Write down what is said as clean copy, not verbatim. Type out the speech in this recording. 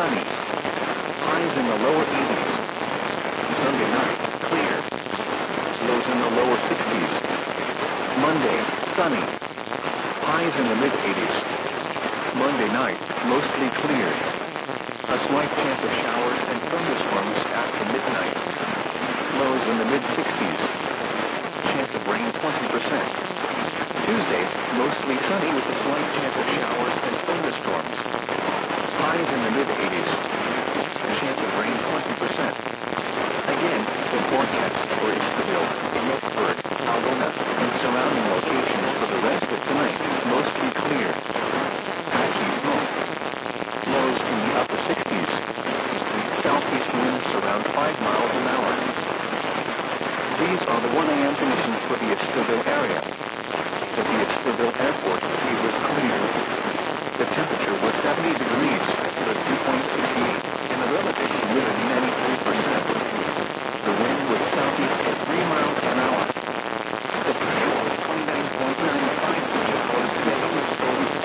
sunny. Highs in the lower 80s. Sunday night, clear. Lows in the lower 60s. Monday, sunny. Highs in the mid-80s. Monday night, mostly clear. A slight chance of showers and thunderstorms after midnight. Lows in the mid-60s. Chance of rain 20%. Tuesday, mostly sunny with a slight chance of showers and thunderstorms. Highs in the mid-80s. Chance of rain 20%. Again, the forecast for Istaville, Lopeburt, Algona, and surrounding locations for the rest of tonight, mostly clear. Patchy smoke. Lows in the upper 60s. Southeast winds around 5 miles an hour. These are the 1 a.m. conditions for the Istaville area. At the Istaville Airport, it was clear. The temperature was 70 degrees.